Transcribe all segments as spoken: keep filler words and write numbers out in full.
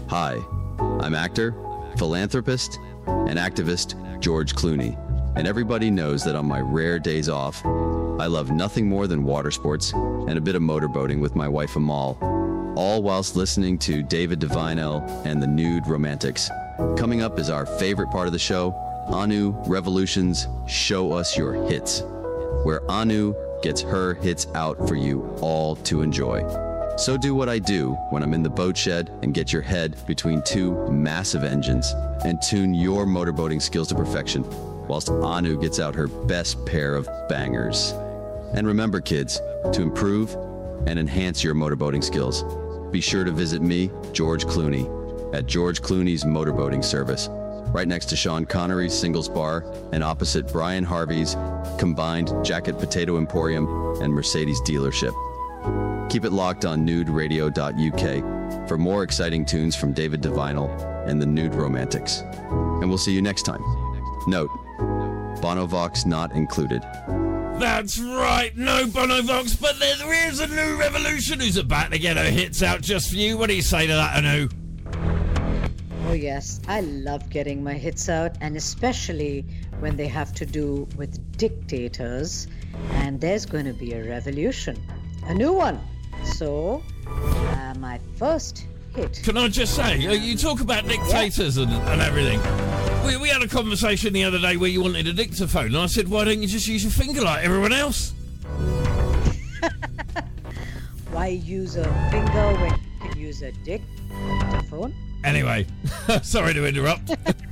Hi, I'm actor, philanthropist, and activist George Clooney, and everybody knows that on my rare days off, I love nothing more than water sports and a bit of motorboating with my wife Amal, all whilst listening to David Divino and the Nude Romantics. Coming up is our favorite part of the show, Anu Revolution's Show Us Your Hits, where Anu gets her hits out for you all to enjoy. So do what I do when I'm in the boat shed and get your head between two massive engines and tune your motorboating skills to perfection, whilst Anu gets out her best pair of bangers. And remember, kids, to improve and enhance your motorboating skills, be sure to visit me, George Clooney, at George Clooney's Motorboating Service, right next to Sean Connery's Singles Bar and opposite Brian Harvey's Combined Jacket Potato Emporium and Mercedes dealership. Keep it locked on nude radio dot U K for more exciting tunes from David Divinal and the Nude Romantics. And we'll see you next time. Note, Bonovox not included. That's right, no Bonovox, but there is a new revolution who's about to get her hits out just for you. What do you say to that, Anu? Oh yes, I love getting my hits out, and especially when they have to do with dictators, and there's going to be a revolution, a new one. So, uh, my first hit. Can I just say, you talk about dictators yeah. and, and everything. We, we had a conversation the other day where you wanted a dictaphone, and I said, why don't you just use your finger like everyone else? Why use a finger when you can use a dictaphone? Anyway, sorry to interrupt.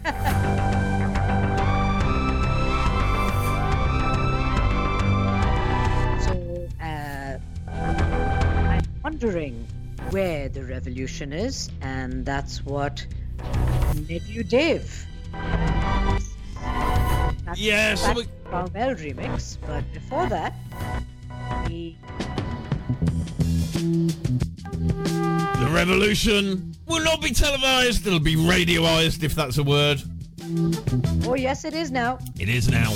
So, uh, I'm wondering where the revolution is, and that's what made you Dave. That's yeah, so we... Brown Bell remix, but before that, we... The revolution will not be televised, it'll be radioized, if that's a word. Oh yes, it is now. It is now.